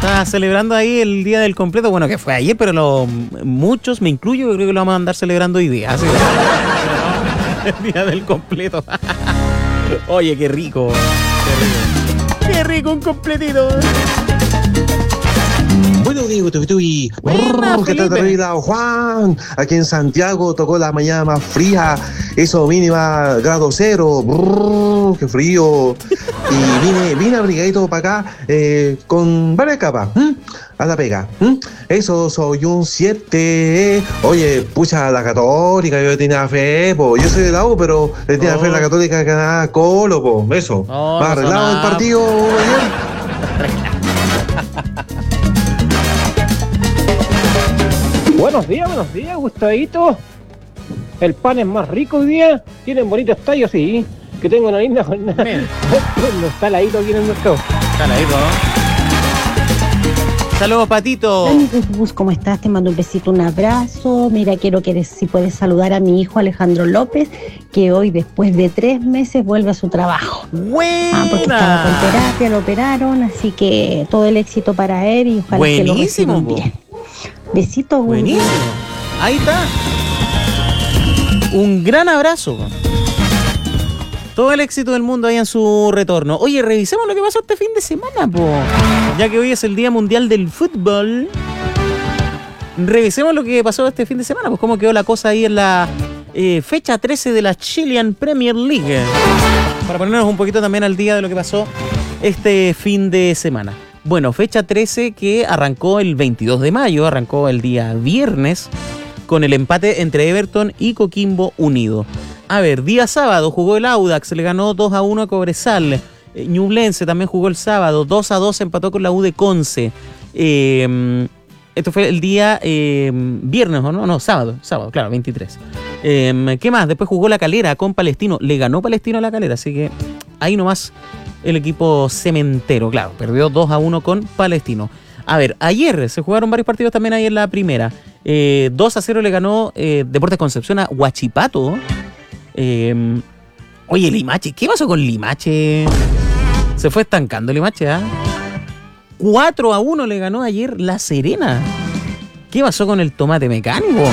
Está celebrando ahí el día del completo. Bueno, que fue ayer, pero muchos, me incluyo, yo creo que lo vamos a andar celebrando hoy día. Así que, el día del completo. Oye, qué rico. Qué rico un completito. Bueno, Diego, ¿qué Felipe. tal, terrible Juan? Aquí en Santiago tocó la mañana más fría, eso mínima grado 0, qué frío. Y vine abrigadito para acá con varias capas, a la pega. Eso, soy un 7. Oye, pucha, la Católica, yo tenía fe, po. Yo soy de la U, pero le tenía fe a la Católica que ganaba Colo, po. Eso. ¿Va arreglado el partido ayer? Buenos días, Gustavito. El pan es más rico hoy día. Tienen bonitos tallos, sí. Que tengo una linda jornada. No está ladito aquí en el mercado. Está ladito, ¿no? Saludos, Patito. Hola, Gus, ¿cómo estás? Te mando un besito, un abrazo. Mira, quiero que si puedes saludar a mi hijo Alejandro López, que hoy, después de 3 meses, vuelve a su trabajo. ¡Buena! Porque estaba con terapia, lo operaron, así que todo el éxito para él y ojalá que lo reciban bien. Besitos, Gus. Buenísimo. Ahí está. Un gran abrazo. Todo el éxito del mundo ahí en su retorno. Oye, revisemos lo que pasó este fin de semana, po. Ya que hoy es el Día Mundial del Fútbol. Revisemos lo que pasó este fin de semana, pues cómo quedó la cosa ahí en la fecha 13 de la Chilean Premier League. Para ponernos un poquito también al día de lo que pasó este fin de semana. Bueno, fecha 13 que arrancó el 22 de mayo, arrancó el día viernes, con el empate entre Everton y Coquimbo Unido. A ver, día sábado jugó el Audax, le ganó 2-1 a Cobresal. Ñublense también jugó el sábado, 2-2 empató con la U de Conce. Esto fue el día viernes, ¿o no? No, sábado, claro, 23. ¿Qué más? Después jugó La Calera con Palestino. Le ganó Palestino a La Calera, así que ahí nomás el equipo cementero, claro, perdió 2-1 con Palestino. A ver, ayer se jugaron varios partidos también ahí en la primera. 2-0 le ganó Deportes Concepción a Huachipato. Oye, Limache, ¿qué pasó con Limache? Se fue estancando Limache, ¿ah? 4-1 le ganó ayer La Serena. ¿Qué pasó con el tomate mecánico?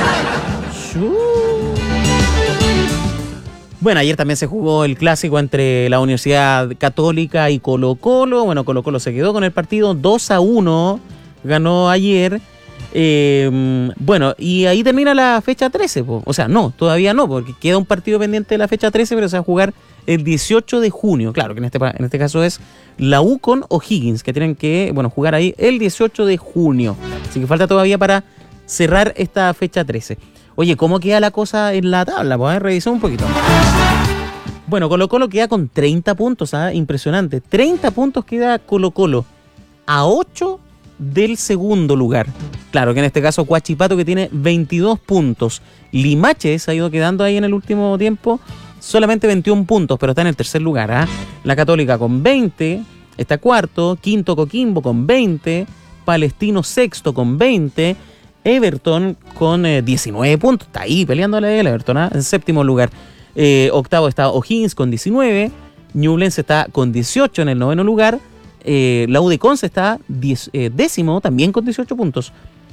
Bueno, ayer también se jugó el clásico entre la Universidad Católica y Colo-Colo. Bueno, Colo-Colo se quedó con el partido 2-1. Ganó ayer. Bueno, y ahí termina la fecha 13, po. O sea, no, todavía no, porque queda un partido pendiente de la fecha 13, pero se va a jugar el 18 de junio. Claro, que en este caso es la U con O'Higgins, que tienen que, bueno, jugar ahí el 18 de junio. Así que falta todavía para cerrar esta fecha 13. Oye, ¿cómo queda la cosa en la tabla? Pues revisar un poquito. Bueno, Colo-Colo queda con 30 puntos, ¿ah? Impresionante. 30 puntos queda Colo-Colo a 8 del segundo lugar. Claro que en este caso Huachipato, que tiene 22 puntos. Limache se ha ido quedando ahí en el último tiempo, solamente 21 puntos, pero está en el tercer lugar, ¿ah? La Católica con 20, está cuarto. Quinto Coquimbo con 20, Palestino sexto con 20, Everton con 19 puntos, está ahí peleando la Everton, ¿ah? En séptimo lugar. Octavo está O'Higgins con 19, Ñublense está con 18 en el noveno lugar. La U de Conce está décimo, también con 18 puntos.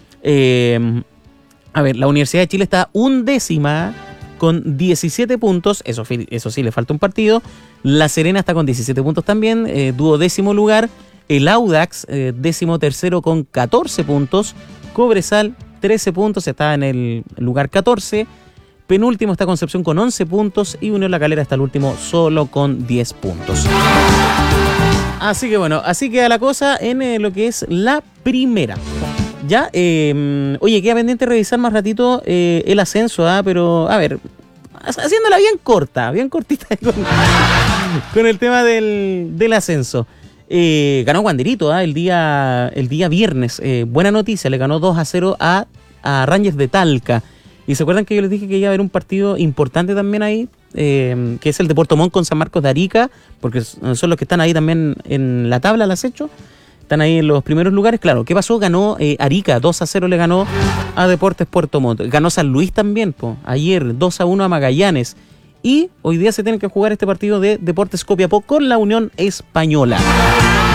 A ver, la Universidad de Chile está undécima con 17 puntos. Eso sí, le falta un partido. La Serena está con 17 puntos también, duodécimo lugar. El Audax, décimo tercero con 14 puntos. Cobresal, 13 puntos, está en el lugar 14. Penúltimo está Concepción con 11 puntos. Y Unión La Calera está el último solo con 10 puntos. Así que bueno, así queda la cosa en lo que es la primera. Ya, oye, queda pendiente revisar más ratito el ascenso, pero a ver, haciéndola bien corta, bien cortita con el tema del ascenso. Ganó Wanderito el día viernes. Buena noticia, le ganó 2-0 a Rangers de Talca. Y se acuerdan que yo les dije que iba a haber un partido importante también ahí, que es el de Puerto Montt con San Marcos de Arica, porque son los que están ahí también en la tabla, las hecho. Están ahí en los primeros lugares. Claro, ¿qué pasó? Ganó Arica, 2-0 le ganó a Deportes Puerto Montt. Ganó San Luis también, ayer 2-1 a Magallanes. Y hoy día se tiene que jugar este partido de Deportes Copiapó con la Unión Española.